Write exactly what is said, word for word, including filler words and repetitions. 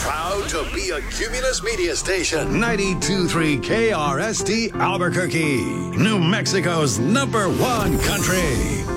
Proud to be a Cumulus Media Station. ninety-two point three K R S T Albuquerque. New Mexico's number one country.